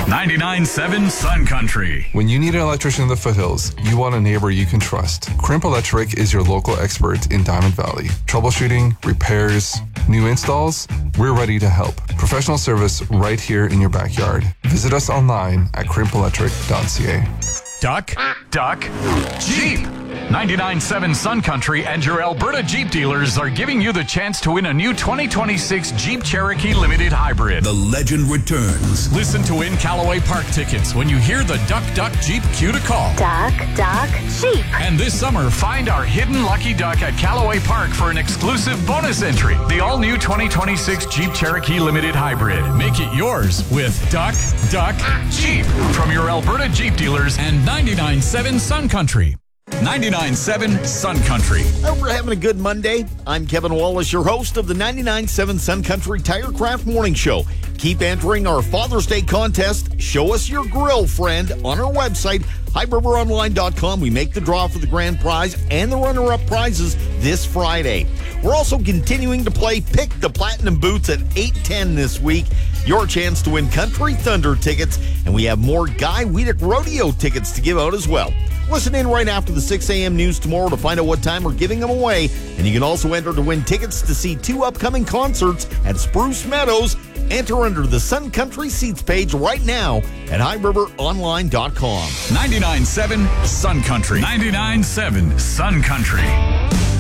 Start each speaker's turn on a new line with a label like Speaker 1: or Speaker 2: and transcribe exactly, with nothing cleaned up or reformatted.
Speaker 1: ninety-nine point seven Sun Country.
Speaker 2: When you need an electrician in the foothills, you want a neighbor you can trust. Crimp Electric is your local expert in Diamond Valley. Troubleshooting, repairs, new installs, we're ready to help. Professional service right here in your backyard. Visit us online at crimp electric dot c a.
Speaker 1: Duck, duck, Jeep. ninety-nine point seven Sun Country and your Alberta Jeep dealers are giving you the chance to win a new twenty twenty-six Jeep Cherokee Limited Hybrid.
Speaker 3: The legend returns.
Speaker 1: Listen to win Callaway Park tickets when you hear the Duck Duck Jeep cue to call.
Speaker 4: Duck, duck, Jeep.
Speaker 1: And this summer, find our hidden lucky duck at Callaway Park for an exclusive bonus entry. The all-new twenty twenty-six Jeep Cherokee Limited Hybrid. Make it yours with Duck, Duck, Jeep. From your Alberta Jeep dealers and ninety-nine point seven Sun Country. ninety-nine point seven Sun Country.
Speaker 5: Hope we're having a good Monday. I'm Kevin Wallace, your host of the ninety-nine point seven Sun Country Tirecraft Morning Show. Keep entering our Father's Day contest. Show us your grill friend on our website, high river online dot com. We make the draw for the grand prize and the runner-up prizes this Friday. We're also continuing to play Pick the Platinum Boots at eight ten this week. Your chance to win Country Thunder tickets, and we have more Guy Wiedek Rodeo tickets to give out as well. Listen in right after the six a.m. news tomorrow to find out what time we're giving them away. And you can also enter to win tickets to see two upcoming concerts at Spruce Meadows. Enter under the Sun Country Seats page right now at high river online dot com.
Speaker 1: ninety-nine point seven Sun Country. ninety-nine point seven Sun Country.